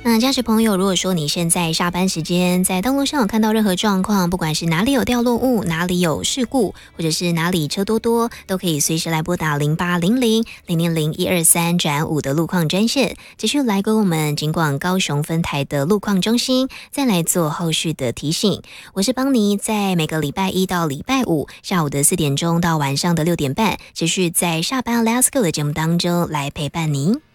那驾驶朋友，如果说你现在下班时间在道路上有看到任何状况，不管是哪里有掉落物，哪里有事故，或者是哪里车多多，都可以随时来拨打0800-000-123-5的路况专线，继续来跟我们警广高雄分台的路况中心再来做后续的提醒。我是邦尼，在每个礼拜一到礼拜五下午的4点钟到晚上的6点半，持续在下班 Let's Go 的节目当中来陪伴您。